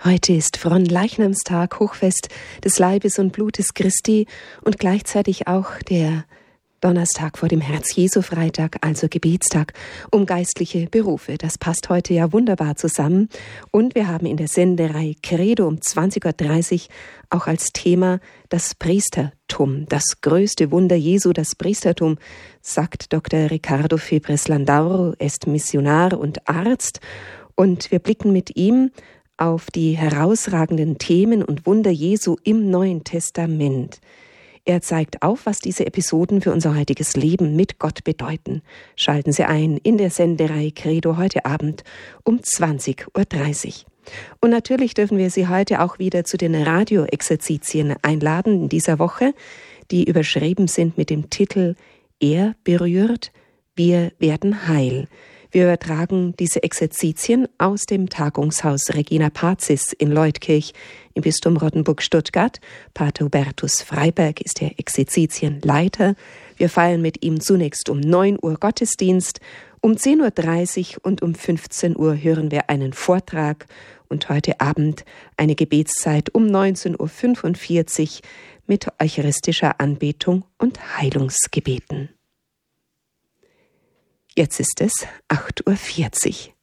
Heute ist Fronleichnamstag, Hochfest des Leibes und Blutes Christi und gleichzeitig auch der Donnerstag vor dem Herz-Jesu-Freitag, also Gebetstag, um geistliche Berufe. Das passt heute ja wunderbar zusammen. Und wir haben in der Sendereihe Credo um 20.30 Uhr auch als Thema das Priestertum. Das größte Wunder Jesu, das Priestertum, sagt Dr. Riccardo Febres-Landauro, ist Missionar und Arzt. Und wir blicken mit ihm auf die herausragenden Themen und Wunder Jesu im Neuen Testament. Er zeigt auf, was diese Episoden für unser heutiges Leben mit Gott bedeuten. Schalten Sie ein in der Sendereihe Credo heute Abend um 20.30 Uhr. Und natürlich dürfen wir Sie heute auch wieder zu den Radioexerzitien einladen in dieser Woche, die überschrieben sind mit dem Titel Er berührt, wir werden heil. Wir übertragen diese Exerzitien aus dem Tagungshaus Regina Pazis in Leutkirch im Bistum Rottenburg-Stuttgart. Pater Hubertus Freiberg ist der Exerzitienleiter. Wir feiern mit ihm zunächst um 9 Uhr Gottesdienst, um 10.30 Uhr und um 15 Uhr hören wir einen Vortrag und heute Abend eine Gebetszeit um 19.45 Uhr mit eucharistischer Anbetung und Heilungsgebeten. Jetzt ist es 8.40 Uhr.